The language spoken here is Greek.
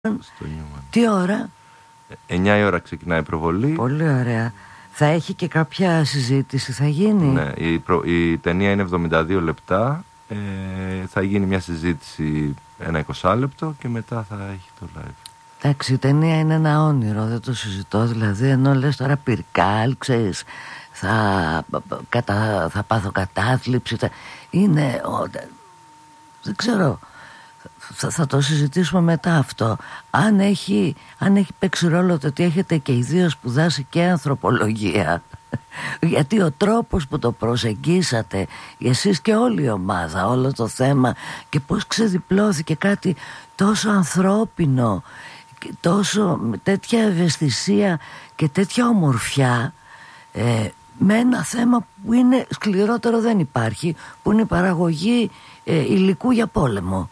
Στο Newman. Τι ώρα? 9 η ώρα ξεκινάει η προβολή. Πολύ ωραία. Θα έχει και κάποια συζήτηση, θα γίνει? Ναι, η ταινία είναι 72 λεπτά. Θα γίνει μια συζήτηση ένα 20 λεπτό και μετά θα έχει το live. Εντάξει, η ταινία είναι ένα όνειρο, δεν το συζητώ. Δηλαδή, ενώ λες τώρα πυρκάλ, ξέρεις, θα πάθω κατάθλιψη. Είναι, δεν ξέρω, θα το συζητήσουμε μετά αυτό. Αν έχει παίξει ρόλο το ότι έχετε και οι δύο σπουδάσει και ανθρωπολογία, γιατί ο τρόπος που το προσεγγίσατε εσείς και όλη η ομάδα, όλο το θέμα, και πώς ξεδιπλώθηκε κάτι τόσο ανθρώπινο, τόσο με τέτοια ευαισθησία και τέτοια ομορφιά, με ένα θέμα που είναι σκληρότερο δεν υπάρχει, που είναι η παραγωγή υλικού για πόλεμο.